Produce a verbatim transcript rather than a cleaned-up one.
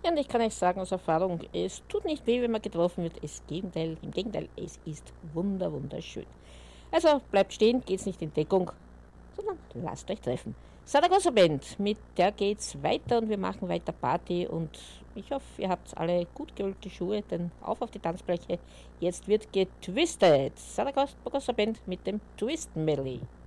Ja, und ich kann euch sagen aus Erfahrung, es tut nicht weh, wenn man getroffen wird. Es Gegenteil, Im Gegenteil, es ist wunder, wunderschön. Also bleibt stehen, geht's nicht in Deckung, sondern lasst euch treffen. Saragossa Band, mit der geht's weiter und wir machen weiter Party und ich hoffe, ihr habt alle gut geölte Schuhe, denn auf auf die Tanzfläche. Jetzt wird getwistet. Saragossa Band mit dem Twist Medley.